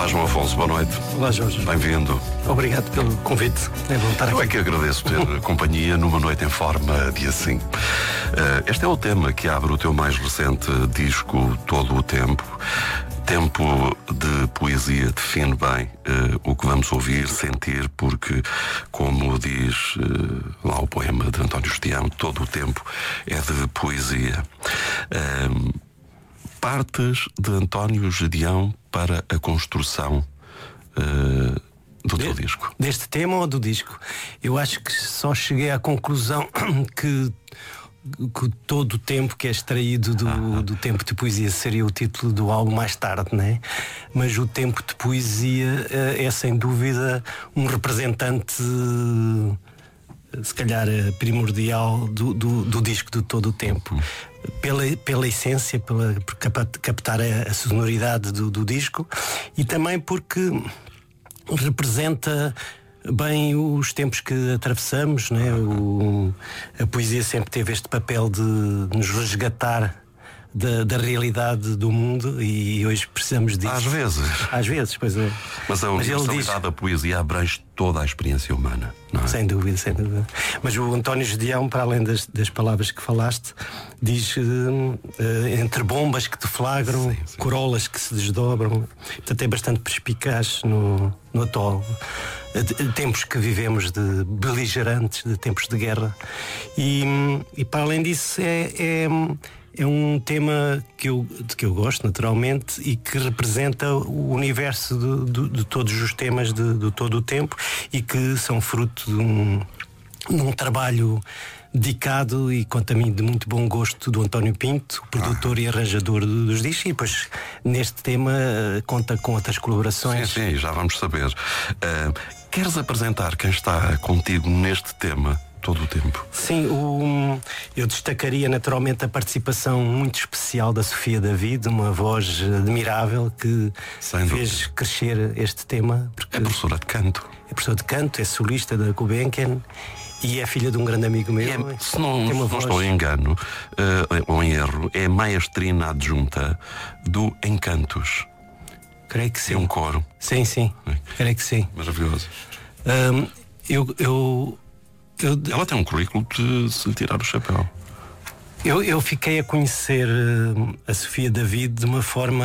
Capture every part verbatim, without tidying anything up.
João Afonso, boa noite. Olá, Jorge. Bem-vindo. Obrigado pelo convite. É bom estar aqui. Eu é que agradeço ter companhia numa noite em forma de assim. Uh, este é o tema que abre o teu mais recente disco, Todo o Tempo. Tempo de poesia define bem uh, o que vamos ouvir, sentir, porque, como diz uh, lá o poema de António Judeão, todo o tempo é de poesia. Uh, partes de António Judeão para a construção uh, do teu de, disco. Deste tema ou do disco? Eu acho que só cheguei à conclusão que que todo o tempo que é extraído do, ah, do tempo de poesia seria o título do álbum mais tarde, né? Mas o tempo de poesia é, é sem dúvida um representante, se calhar primordial do, do, do disco de todo o tempo, pela, pela essência, pela, por captar a, a sonoridade do, do disco, e também porque representa bem os tempos que atravessamos, né? O, a poesia sempre teve este papel de nos resgatar da, da realidade do mundo, e hoje precisamos disso. Às vezes. Às vezes, pois é. Mas a universalidade diz... da poesia abrange toda a experiência humana, não é? Sem dúvida, sem dúvida. Mas o António Judeão, para além das, das palavras que falaste, diz uh, uh, entre bombas que deflagram, sim, sim. Corolas que se desdobram. Portanto, é bastante perspicaz no, no atual de tempos que vivemos, de beligerantes, de tempos de guerra. E, e para além disso, é, é, é um tema que eu, de que eu gosto, naturalmente, e que representa o universo de, de, de todos os temas de, de todo o tempo, e que são fruto de um, de um trabalho dedicado e, quanto a mim, de muito bom gosto do António Pinto, produtor ah. e arranjador dos discos, e depois neste tema conta com outras colaborações. Sim, sim, já vamos saber. Uh, queres apresentar quem está contigo neste tema todo o tempo? Sim, o, eu destacaria naturalmente a participação muito especial da Sofia David, uma voz admirável que Sem fez dúvida. crescer este tema. É professora de canto. É professora de canto, é solista da Gulbenkian e é filha de um grande amigo meu. É, se não, se não estou em engano uh, ou em erro, é maestrina adjunta do Encantos. Creio que sim. É um coro. Sim, sim. É. Creio que sim. Maravilhoso. Um, eu, eu, eu... Ela tem um currículo de se tirar o chapéu. Eu, eu fiquei a conhecer uh, a Sofia David de uma forma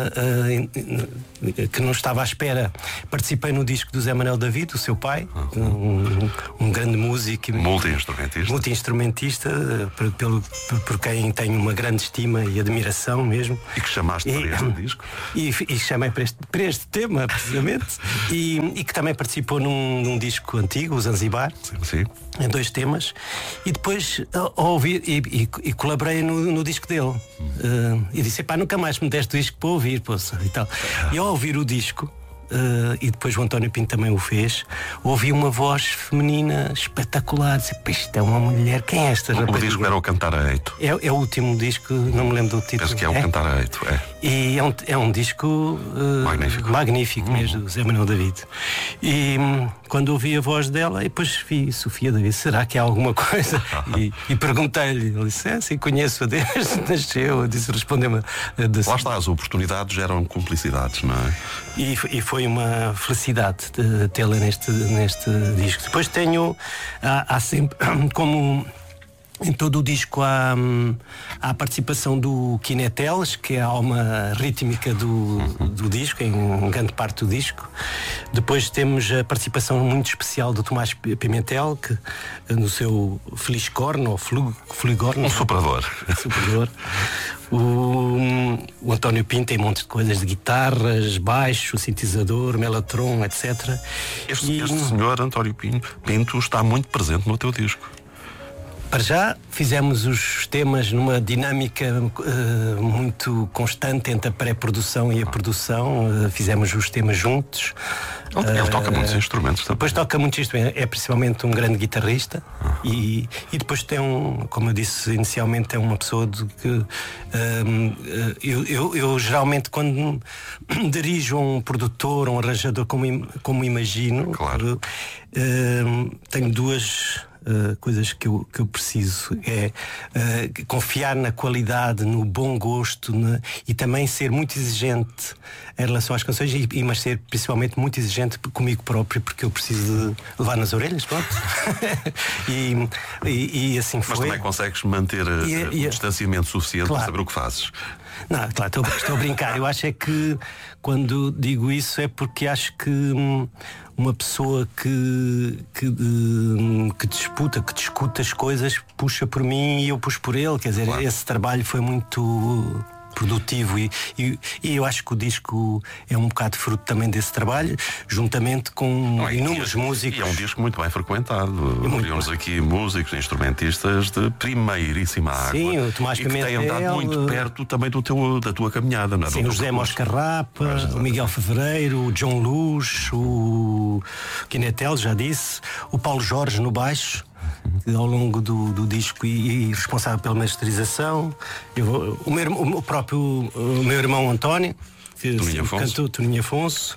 uh, que não estava à espera. Participei no disco do Zé Manuel David, o seu pai, uhum. um, um grande músico, multi-instrumentista, multi-instrumentista uh, por, pelo, por, por quem tenho uma grande estima e admiração mesmo. E que chamaste e, para este disco? E, e chamei para este, para este tema, precisamente. e, e que também participou num, num disco antigo, o Zanzibar, sim, sim. em dois temas. E depois ao ouvir e, e, e colaborei no, no disco dele. Hum. Uh, e disse: pá, nunca mais me deste o disco para ouvir, poça, e tal. Ah. E ao ouvir o disco, Uh, e depois o António Pinto também o fez, ouvi uma voz feminina espetacular. Disse: isto é uma mulher, quem é esta? O disco era o Cantar a Eito. É, é o último disco, não me lembro do título. Penso que é o é? Cantar a Eito, é. E é um, é um disco uh, magnífico, magnífico mesmo, do Zé Manuel David. E um, quando ouvi a voz dela, e depois vi Sofia David, será que há alguma coisa? e, e perguntei-lhe, ele disse: é, sim, conheço-a desde nasceu. Disse, respondeu-me. Lá está, as oportunidades geram cumplicidades, não é? E, e foi uma felicidade de tê-la neste, neste disco. Depois tenho, há, há sempre, como em todo o disco, há, há a participação do Kineteles, que é a alma rítmica do, do disco, em grande parte do disco. Depois temos a participação muito especial do Tomás Pimentel, que no seu Feliz Corno, ou Fligorno, um soprador. soprador. O, o António Pinto tem um monte de coisas, de guitarras, baixo, sintetizador, melotron, etcétera. Este, e, este senhor, António Pinto, Pinto, está muito presente no teu disco. Para já fizemos os temas numa dinâmica uh, muito constante entre a pré-produção e a produção. Uh, fizemos os temas juntos. Ele uh, toca muitos instrumentos também. Depois toca muitos instrumentos. É principalmente um grande guitarrista. Uhum. E, e depois tem um, como eu disse inicialmente, é uma pessoa de que uh, eu, eu, eu geralmente quando dirijo a um produtor, um arranjador, como, como imagino, claro. uh, tenho duas uh, coisas que eu, que eu preciso. É uh, confiar na qualidade, no bom gosto, na, e também ser muito exigente em relação às canções, e, e, mas ser principalmente muito exigente comigo próprio, porque eu preciso de levar nas orelhas, pronto. e, e, e assim foi. Mas também consegues manter e, uh, e, um distanciamento suficiente, claro, para saber o que fazes. Não, claro, estou, estou a brincar. Eu acho é que quando digo isso é porque acho que hum, uma pessoa que, que, hum, que disputa, que discute as coisas, puxa por mim e eu puxo por ele. Quer dizer, claro, esse trabalho foi muito produtivo e, e, e eu acho que o disco é um bocado fruto também desse trabalho, juntamente com não, inúmeros e, músicos. E é um disco muito bem frequentado. Ouvimos aqui músicos, instrumentistas de primeiríssima água. Sim, o Tomás e que têm andado muito perto também do teu, da tua caminhada. Não é? Sim, o José Moscarrapa, o Miguel Fevereiro, o John Luz, o Quinetel, já disse, o Paulo Jorge no baixo, ao longo do, do disco e, e responsável pela masterização. Eu, o, meu, o próprio o meu irmão António, que cantou, Toninho Afonso,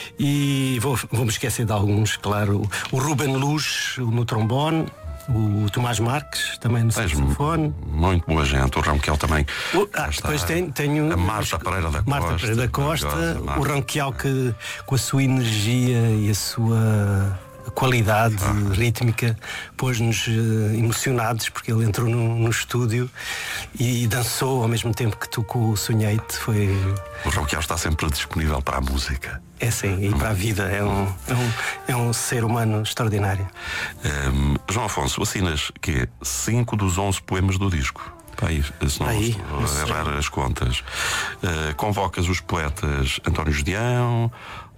e vou, vou me esquecer de alguns, claro, o Ruben Luz no trombone, o Tomás Marques também no saxofone. Muito boa gente, o Ronquial também. O, ah, depois tenho, tenho a Marta Pereira da Costa, Marta Pereira da Costa, o Ronquial que com a sua energia e a sua qualidade ah. rítmica pôs-nos uh, emocionados, porque ele entrou no, no estúdio e dançou ao mesmo tempo que tocou o Sonhei-te. Foi... O Ronquial está sempre disponível para a música. É sim, e hum. para a vida. É um, é, um, é um ser humano extraordinário. Um, João Afonso, assinas que é cinco dos onze poemas do disco. Aí, se não Aí, estou a errar as contas. Uh, convocas os poetas António Judeão,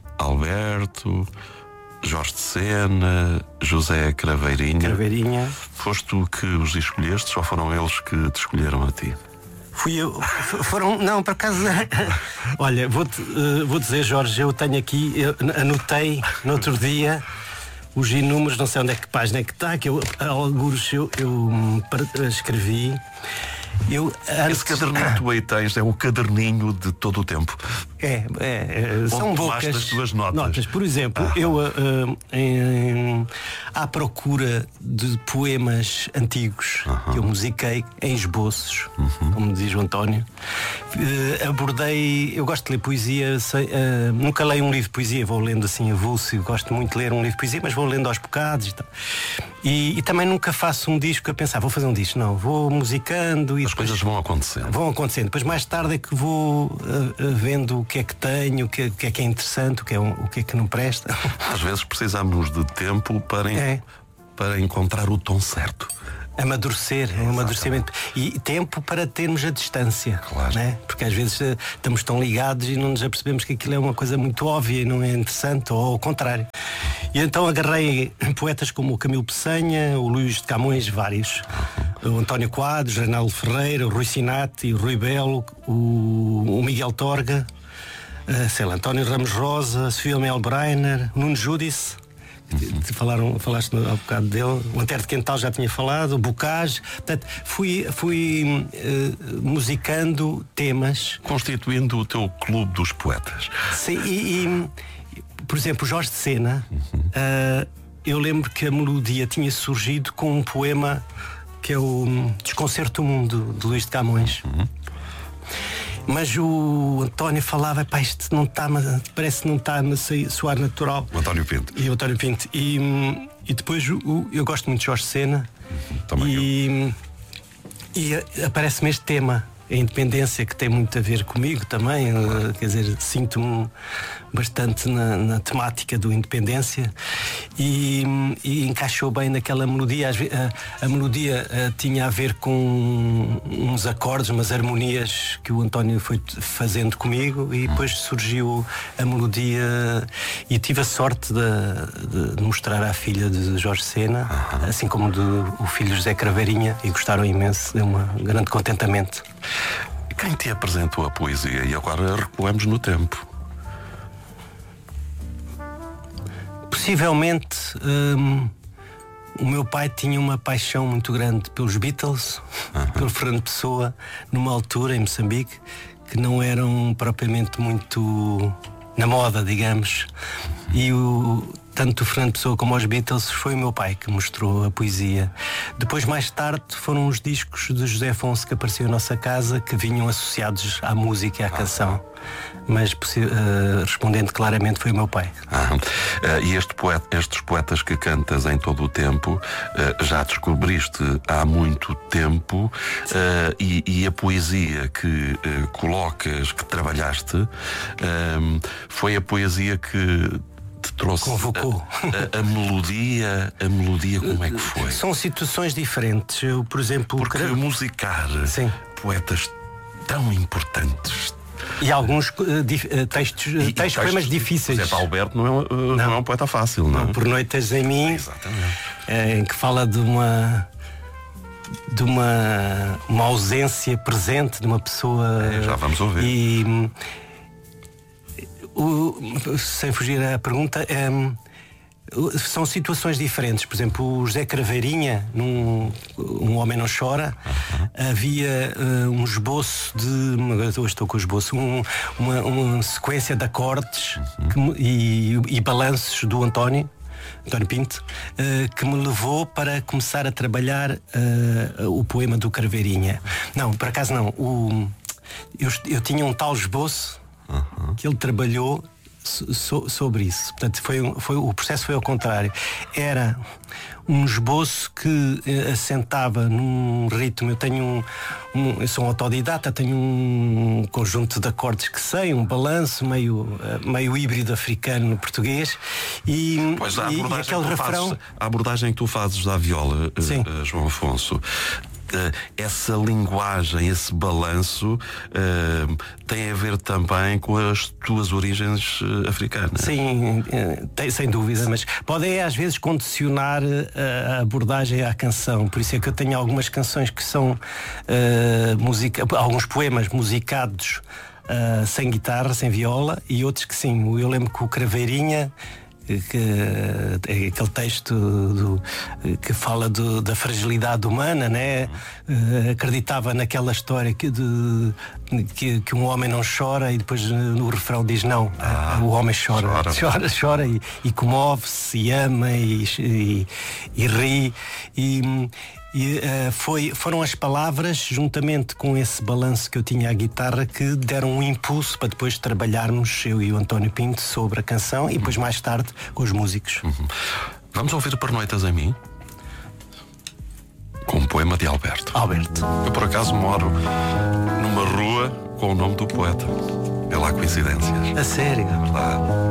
Alberto, Jorge de Sena, José Craveirinha. Craveirinha. Foste tu que os escolheste ou foram eles que te escolheram a ti? Fui eu. Foram. Não, por acaso. Olha, vou-te uh, vou dizer, Jorge, eu tenho aqui, eu anotei no outro dia os inúmeros, não sei onde é que página é que está, que eu, alguns eu, eu escrevi. Eu, antes... Esse caderninho que tu aí tens é o caderninho de todo o tempo. É, é, é são bocas as tuas notas. notas. Por exemplo, ah. eu uh, em, à procura de poemas antigos uh-huh. que eu musiquei em esboços, uh-huh. como diz o António, uh, abordei. Eu gosto de ler poesia, sei, uh, nunca leio um livro de poesia, vou lendo assim avulso. Gosto muito de ler um livro de poesia, mas vou lendo aos bocados e tal. E, e também nunca faço um disco a pensar, vou fazer um disco, não, vou musicando e as coisas vão acontecendo. Vão acontecendo. Depois mais tarde é que vou uh, uh, vendo o que é que tenho, o que, o que é que é interessante, o que é, um, o que é que não presta. Às vezes precisamos de tempo para, é. para encontrar o tom certo. Amadurecer, é um amadurecimento. E tempo para termos a distância. Claro. Né? Porque às vezes uh, estamos tão ligados e não nos apercebemos que aquilo é uma coisa muito óbvia e não é interessante, ou ao contrário. E então agarrei poetas como o Camilo Peçanha, o Luís de Camões, vários. O António Quadros, o Reinaldo Ferreira, o Rui Sinati, o Rui Belo, o, o Miguel Torga, uh, sei lá, António Ramos Rosa, a Sofia Mel Breiner, o Nuno Júdice. Uhum. Falaram, falaste há bocado dele. O Antero de Quental já tinha falado, o Bocage. Portanto, fui, fui uh, musicando temas, constituindo o teu clube dos poetas. Sim, e, e por exemplo, o Jorge de Sena, uhum. uh, eu lembro que a melodia tinha surgido com um poema que é o Desconcerto do Mundo, de Luís de Camões. Uhum. Mas o António falava, pá, isto não está, parece que não está a soar natural. O António Pinto. E o António Pinto. E, e depois o, eu gosto muito de Jorge Sena. Uhum, também e, e aparece-me este tema, a independência, que tem muito a ver comigo também. Claro. Quer dizer, sinto-me bastante na, na temática do independência e, e encaixou bem naquela melodia. A, a melodia a, tinha a ver com uns acordes, umas harmonias que o António foi fazendo comigo e depois surgiu a melodia e tive a sorte de, de mostrar à filha de Jorge Sena, uhum. assim como do o filho José Craveirinha, e gostaram imenso, deu um grande contentamento. Quem te apresentou a poesia? E agora recuamos no tempo. Possivelmente hum, o meu pai tinha uma paixão muito grande pelos Beatles, uhum. pelo Fernando Pessoa, numa altura em Moçambique que não eram propriamente muito na moda, digamos. E o, tanto o Fernando Pessoa como os Beatles foi o meu pai que mostrou a poesia. Depois, mais tarde, foram os discos de José Afonso que apareciam em nossa casa, que vinham associados à música e à canção. Mas, uh, respondendo claramente, foi o meu pai. Ah, uh, e este poeta, estes poetas que cantas em todo o tempo, uh, já descobriste há muito tempo, uh, e, e a poesia que uh, colocas, que trabalhaste, uh, foi a poesia que te trouxe convocou a, a, a melodia. A melodia, como é que foi? São situações diferentes. Eu, por exemplo, porque quero... musicar Sim. poetas tão importantes. E alguns uh, dif, uh, textos, uh, e, textos, e poemas difíceis. Por exemplo, Alberto não é, uh, não. não é um poeta fácil, não? não por Noites em Mim, exatamente. Em que fala de uma de uma, uma ausência presente de uma pessoa. É, já vamos ouvir. E o, sem fugir à pergunta, é, são situações diferentes. Por exemplo, o José Craveirinha, num Um Homem Não Chora, uh-huh. havia uh, um esboço de. Hoje estou com o esboço, um, uma, uma sequência de acordes uh-huh. que, e, e balanços do António. António Pinto, uh, que me levou para começar a trabalhar uh, o poema do Craveirinha. Não, por acaso não. O, eu, eu tinha um tal esboço uh-huh. que ele trabalhou so, sobre isso. Portanto, foi, foi, o processo foi ao contrário. Era um esboço que uh, assentava num ritmo. Eu tenho um, um. Eu sou um autodidata, tenho um conjunto de acordes que sei, um balanço meio, uh, meio híbrido africano-português. E, pois, a e, e aquele refrão. Fazes, a abordagem que tu fazes da viola, uh, João Afonso. Uh, essa linguagem, esse balanço uh, tem a ver também com as tuas origens uh, africanas. Sim, uh, tem, sem dúvida, mas pode às vezes condicionar uh, a abordagem à canção. Por isso é que eu tenho algumas canções que são uh, musica, alguns poemas musicados uh, sem guitarra, sem viola, e outros que sim. Eu lembro que o Craveirinha, que é aquele texto do, que fala do, da fragilidade humana, né? Uh, acreditava naquela história que, de, que, que um homem não chora, e depois no refrão diz não, ah, o homem chora, chora, chora, chora e, e comove-se, e ama, e, e, e ri. E, E uh, foi, foram as palavras, juntamente com esse balanço que eu tinha à guitarra, que deram um impulso para depois trabalharmos, eu e o António Pinto, sobre a canção, e depois mais tarde com os músicos. Uhum. Vamos ouvir Por Noites em Mim, com um poema de Alberto. Alberto. Eu por acaso moro numa rua com o nome do poeta. É lá coincidências. A sério? É verdade.